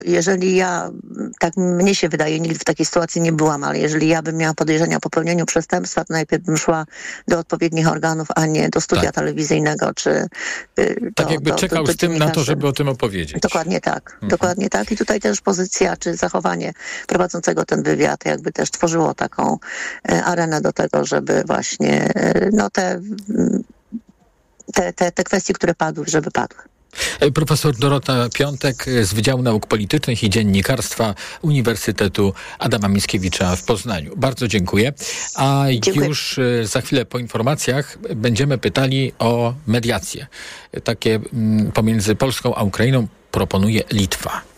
Jeżeli ja, tak mnie się wydaje, nigdy w takiej sytuacji nie byłam, ale jeżeli ja bym miała podejrzenia o popełnieniu przestępstwa, to najpierw bym szła do odpowiednich organów, a nie do studia telewizyjnego, czy tak jakby czekał z tym na to, żeby o tym opowiedzieć. Dokładnie tak. Dokładnie tak. I tutaj też pozycja, czy zachowanie prowadzącego ten wywiad jakby też tworzyło taką arenę do tego, żeby właśnie te kwestie, które padły, żeby padły. Profesor Dorota Piątek z Wydziału Nauk Politycznych i Dziennikarstwa Uniwersytetu Adama Mickiewicza w Poznaniu. Bardzo dziękuję. A dziękuję. Już za chwilę po informacjach będziemy pytali o mediacje. Takie pomiędzy Polską a Ukrainą proponuje Litwa.